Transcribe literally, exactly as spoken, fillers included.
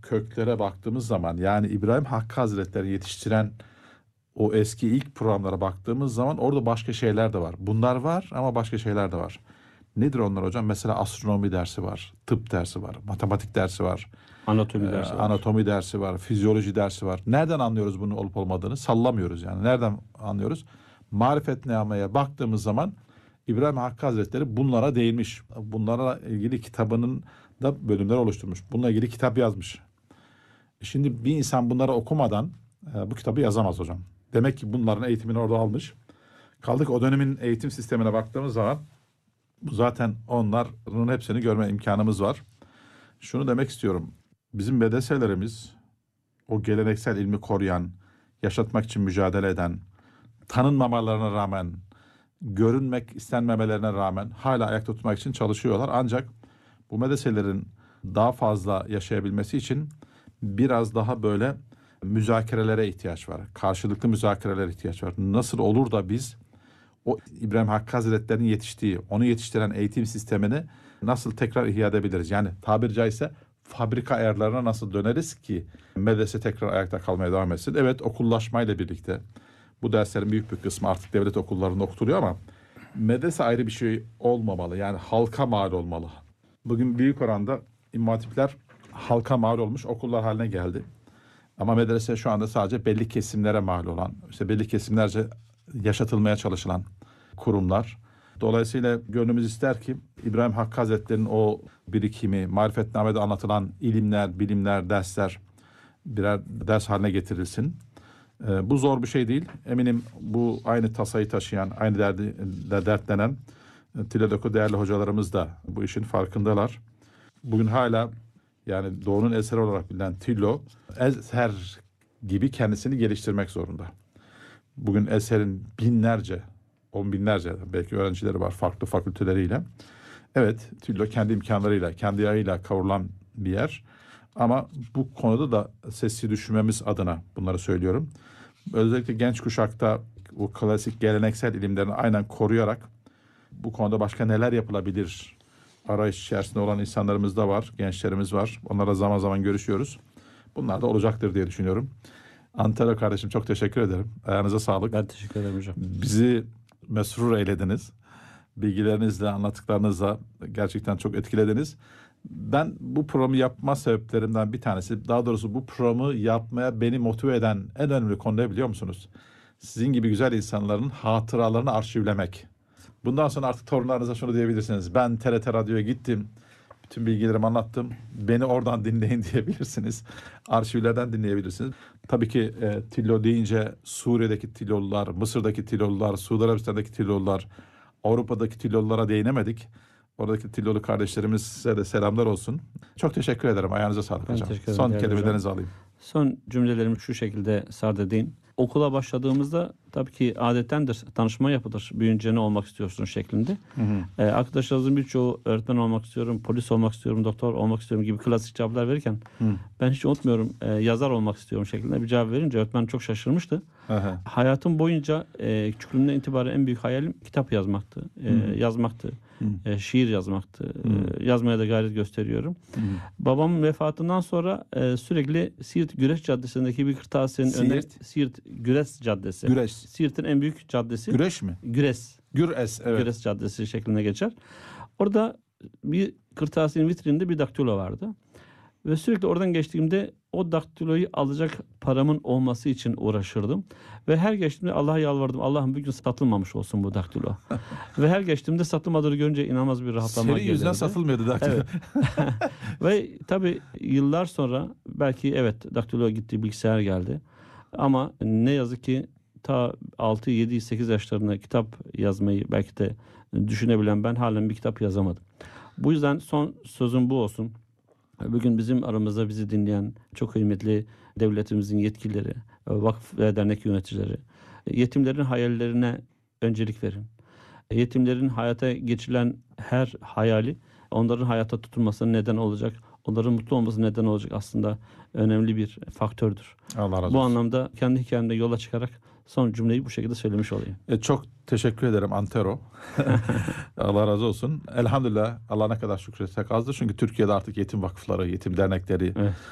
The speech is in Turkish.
köklere baktığımız zaman, yani İbrahim Hakkı Hazretleri yetiştiren o eski ilk programlara baktığımız zaman orada başka şeyler de var. Bunlar var ama başka şeyler de var. Nedir onlar hocam? Mesela astronomi dersi var, tıp dersi var, matematik dersi var, Anatomi e, dersi var. anatomi dersi var, fizyoloji dersi var. Nereden anlıyoruz bunun olup olmadığını? Sallamıyoruz yani. Nereden anlıyoruz? Marifetname'ye baktığımız zaman İbrahim Hakkı Hazretleri bunlara değinmiş. Bunlara ilgili kitabının da bölümler oluşturmuş. Bununla ilgili kitap yazmış. Şimdi bir insan bunları okumadan e, bu kitabı yazamaz hocam. Demek ki bunların eğitimini orada almış. Kaldı ki o dönemin eğitim sistemine baktığımız zaman bu zaten onların hepsini görme imkanımız var. Şunu demek istiyorum. Bizim medreselerimiz o geleneksel ilmi koruyan, yaşatmak için mücadele eden, tanınmamalarına rağmen, görünmek istenmemelerine rağmen hala ayakta tutmak için çalışıyorlar. Ancak bu medreselerin daha fazla yaşayabilmesi için biraz daha böyle müzakerelere ihtiyaç var. Karşılıklı müzakerelere ihtiyaç var. Nasıl olur da biz o İbrahim Hakkı Hazretleri'nin yetiştiği, onu yetiştiren eğitim sistemini nasıl tekrar ihya edebiliriz? Yani tabiri caizse fabrika ayarlarına nasıl döneriz ki medrese tekrar ayakta kalmaya devam etsin? Evet, okullaşmayla birlikte bu derslerin büyük bir kısmı artık devlet okullarında okutuluyor ama medrese ayrı bir şey olmamalı. Yani halka mal olmalı. Bugün büyük oranda İmam Hatipler halka mal olmuş okullar haline geldi. Ama medrese şu anda sadece belli kesimlere mal olan, işte belli kesimlerce yaşatılmaya çalışılan kurumlar. Dolayısıyla gönlümüz ister ki İbrahim Hakkı Hazretleri'nin o birikimi, marifetnamede anlatılan ilimler, bilimler, dersler birer ders haline getirilsin. Ee, bu zor bir şey değil. Eminim bu aynı tasayı taşıyan, aynı derdi de dertlenen e, Tilo'daki değerli hocalarımız da bu işin farkındalar. Bugün hala yani Doğu'nun eseri olarak bilinen Tilo, Eser gibi kendisini geliştirmek zorunda. Bugün Eser'in binlerce, on binlerce belki öğrencileri var farklı fakülteleriyle. Evet, Tilo kendi imkanlarıyla, kendi ayağıyla kavrulan bir yer. Ama bu konuda da sesi düşürmemiz adına bunları söylüyorum. Özellikle genç kuşakta bu klasik geleneksel ilimlerini aynen koruyarak bu konuda başka neler yapılabilir arayış içerisinde olan insanlarımız da var, gençlerimiz var. Onlarla zaman zaman görüşüyoruz. Bunlar da olacaktır diye düşünüyorum. Antero kardeşim çok teşekkür ederim. Ayağınıza sağlık. Ben teşekkür ederim hocam. Bizi mesrur eylediniz. Bilgilerinizle, anlattıklarınızla gerçekten çok etkilediniz. Ben bu programı yapma sebeplerimden bir tanesi, daha doğrusu bu programı yapmaya beni motive eden en önemli konu ne biliyor musunuz? Sizin gibi güzel insanların hatıralarını arşivlemek. Bundan sonra artık torunlarınıza şunu diyebilirsiniz. Ben T R T Radyo'ya gittim. Bütün bilgilerimi anlattım. Beni oradan dinleyin diyebilirsiniz. Arşivlerden dinleyebilirsiniz. Tabii ki e, Tilo deyince Suriye'deki Tilolular, Mısır'daki Tilolular, Suudi Arabistan'daki Tilolular, Avrupa'daki Tilolulara değinemedik. Oradaki Tilolu kardeşlerimize de selamlar olsun. Çok teşekkür ederim. Ayağınıza sağlık Ben hocam. teşekkür ederim, Son değerli kelimelerinizi hocam. alayım. Son cümlelerimi şu şekilde sarf edeyim. Okula başladığımızda tabii ki adettendir, tanışma yapılır. Büyüyünce ne olmak istiyorsun şeklinde. Hı hı. Ee, arkadaşlarımızın birçoğu öğretmen olmak istiyorum, polis olmak istiyorum, doktor olmak istiyorum gibi klasik cevaplar verirken Hı. ben hiç unutmuyorum e, yazar olmak istiyorum şeklinde bir cevap verince öğretmen çok şaşırmıştı. Aha. Hayatım boyunca e, küçüklüğümden itibaren en büyük hayalim kitap yazmaktı. E, Hı. yazmaktı. Hı. E, şiir yazmaktı. Hı. E, yazmaya da gayret gösteriyorum. Hı. Babamın vefatından sonra e, sürekli Siirt Güreş Caddesi'ndeki bir kırtasiyenin Siirt? önüne Siirt Güreş Caddesi. Güreş. Siirt'in en büyük caddesi. Güreş mi? Güres. Güres, evet. Güres Caddesi şeklinde geçer. Orada bir kırtasiyenin vitrininde bir daktilo vardı. Ve sürekli oradan geçtiğimde o daktiloyu alacak paramın olması için uğraşırdım. Ve her geçtiğimde Allah'a yalvardım. Allah'ım bugün satılmamış olsun bu daktilo. Ve her geçtiğimde satılmadığını görünce inanılmaz bir rahatlama gelirdi. Senin yüzünden satılmıyordu daktilo. Evet. Ve tabii yıllar sonra belki evet daktilo gitti, bilgisayar geldi. Ama ne yazık ki ta altı yedi sekiz yaşlarında kitap yazmayı belki de düşünebilen ben halen bir kitap yazamadım. Bu yüzden son sözüm bu olsun. Bugün bizim aramızda bizi dinleyen çok kıymetli devletimizin yetkilileri, vakıf ve dernek yöneticileri, yetimlerin hayallerine öncelik verin. Yetimlerin hayata geçirilen her hayali onların hayata tutulmasına neden olacak, onların mutlu olmasına neden olacak aslında önemli bir faktördür. Allah razı olsun. Bu anlamda kendi hikayemde yola çıkarak son cümleyi bu şekilde söylemiş olayım. E, çok teşekkür ederim Antero. Allah razı olsun. Elhamdülillah, Allah ne kadar şükretsek azdır. Çünkü Türkiye'de artık yetim vakıfları, yetim dernekleri Evet.